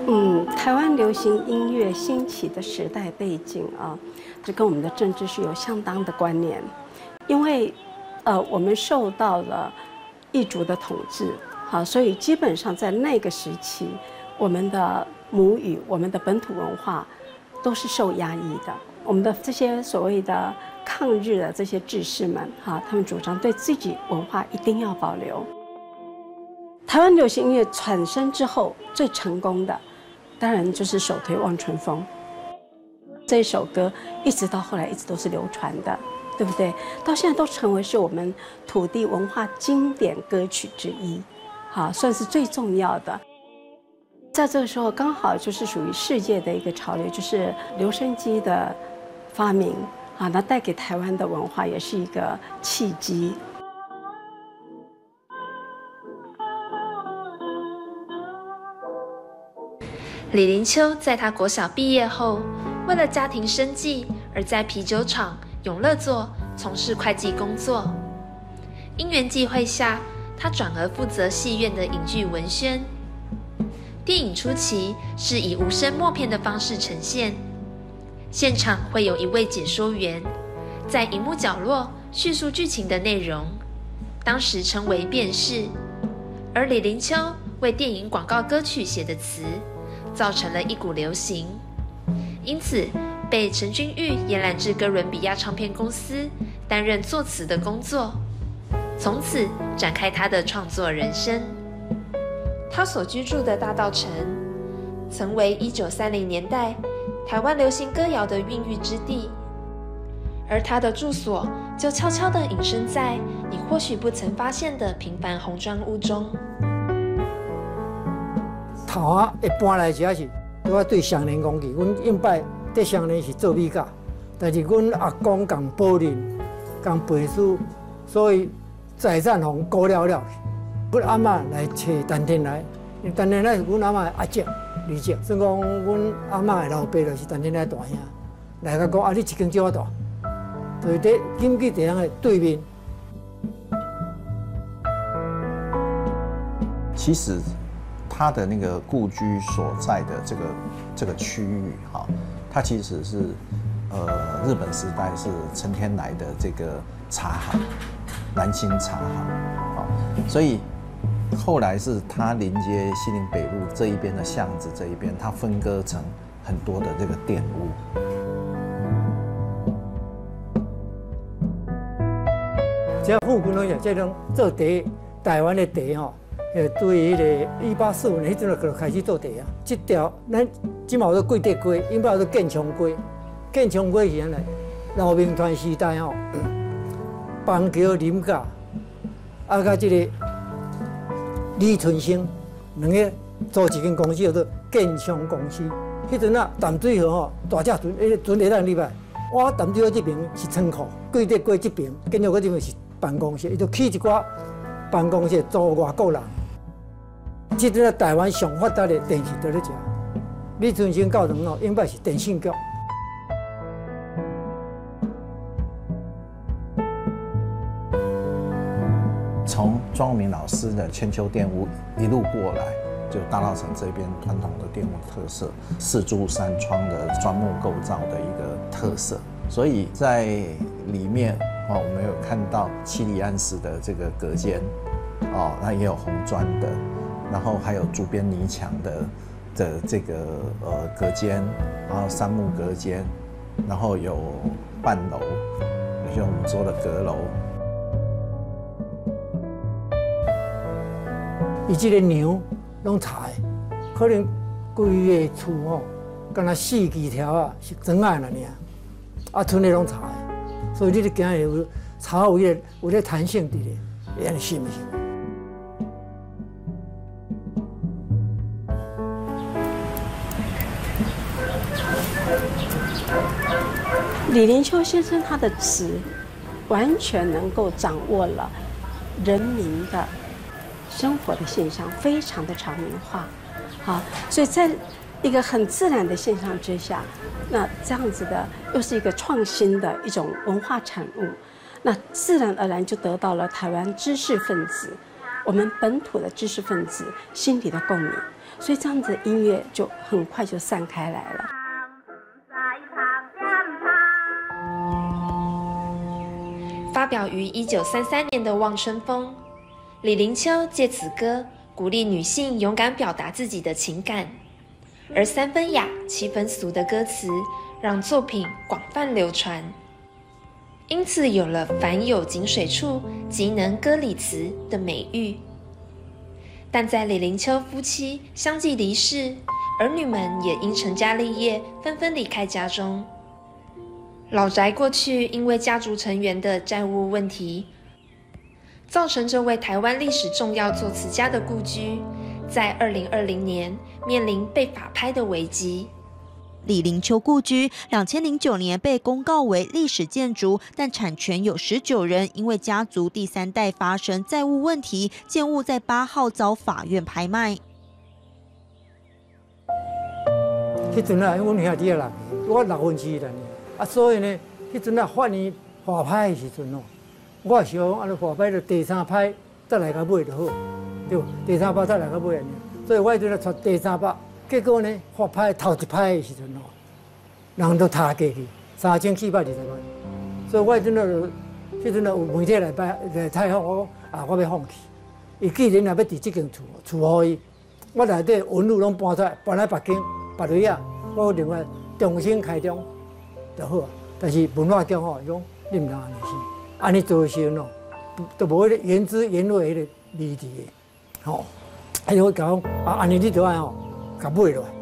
台湾流行音乐兴起的时代背景啊，这跟我们的政治是有相当的关联，因为我们受到了异族的统治，好，所以基本上在那个时期，我们的母语、我们的本土文化都是受压抑的。我们的这些所谓的抗日的这些志士们，哈，他们主张对自己文化一定要保留。台湾流行音乐产生之后，最成功的，当然就是首推《望春风》这一首歌，一直到后来一直都是流传的，对不对？到现在都成为是我们土地文化经典歌曲之一，好，算是最重要的。在这个时候，刚好就是属于世界的一个潮流，就是留声机的发明啊，那带给台湾的文化也是一个契机。 李林秋在他国小毕业后，为了家庭生计而在啤酒厂、永乐座从事会计工作。因缘际会下，他转而负责戏院的影剧文宣。电影初期是以无声默片的方式呈现，现场会有一位解说员在荧幕角落叙述剧情的内容，当时称为辨识。而李林秋为电影广告歌曲写的词，造成了一股流行，因此被陈君玉延揽至哥伦比亚唱片公司担任作词的工作，从此展开他的创作人生。他所居住的大稻埕，曾为1930年代台湾流行歌谣的孕育之地，而他的住所就悄悄地隐身在你或许不曾发现的平凡红砖屋中。 头啊，一搬来只是我对上人讲去，阮应拜对上人是做米甲，但是阮阿公共保人、共陪书，所以财产互割了了。阮阿嬷来找陈天来，因为陈天来是阮阿嬷的阿姐、二姐，所以讲阮阿嬷的老爸就是陈天来大兄，来甲讲啊，你一间叫我大，就是伫金记地方的对面。 其实他的那个故居所在的这个区域，哈，它其实是日本时代是陈天来的这个茶行，南京茶行，啊，所以后来是他临接西宁北路这一边的巷子这一边，它分割成很多的这个店屋。 这富军拢是这种做茶，台湾的茶吼。对迄个1845年迄阵就开始做茶啊。这条咱即嘛有做贵德街，因爸有做建昌街。建昌街是安尼，老兵团时代吼，邦桥林甲，啊，甲这个李春生两个组一间公司叫做建昌公司。迄阵啊，淡水河吼，大只船，船会当入来。我淡水河这边是仓库，贵德街这边，建昌街这边是办公室，伊就起一寡办公室租外国人。这阵台湾上发达的电视在咧食，李春生教堂哦，应该是电信局。 从庄荣明老师的千秋店屋一路过来，就大稻埕这边传统的店屋特色，四柱三窗的砖木构造的一个特色，所以在里面哦，我们有看到七里安式的这个隔间，哦，那也有红砖的。然后还有竹编泥墙的这个隔间，然后杉木隔间，然后有半楼，有些我们说的阁楼。 伊这个娘拢柴，可能规个厝吼，敢若四枝条啊是砖仔那尔，啊，剩的拢柴，所以你咧行有柴有咧弹性伫咧，会安尼是毋是？ 李林秋先生他的词，完全能够掌握了人民的生活的现象，非常的场景化，好，所以在一个很自然的现象之下，那这样子的又是一个创新的一种文化产物，那自然而然就得到了台湾知识分子，我们本土的知识分子心里的共鸣。 所以这样子音乐就很快就散开来了。 发表于1933年的《望春风》，李临秋借此歌鼓励女性勇敢表达自己的情感，而3分雅、7分俗的歌词让作品广泛流传，因此有了“凡有井水处，即能歌里词”的美誉。但在李临秋夫妻相继离世，儿女们也因成家立业，纷纷离开家中。老宅过去因为家族成员的债务问题，造成这位台湾历史重要作词家的故居，在2020年面临被法拍的危机。 李临秋故居2009年被公告为历史建筑，但产权有19人，因为家族第3代发生债务问题，建物在8号遭法院拍卖。 迄阵啊，阮兄弟啊人，我6分之一人啊，所以呢，迄阵啊法院法拍的时阵哦，我也想安尼法拍就第3拍再来甲买就好，对不？第3拍再来甲买安尼，所以我迄阵啊出第3拍。结果呢，法拍头一拍的时阵哦，人都塌下去，3720万。所以我迄阵啊有媒体来采访我，我要放弃。伊既然也要伫这间厝互伊，我内底文物拢搬出来，搬来北京、别位啊，我另外重新开张就好。但是文化局吼，讲你唔通安尼死，安尼做时阵哦，都无迄个原汁原味迄个味伫的，吼。哎，我讲安尼你就爱吼。甲买落来。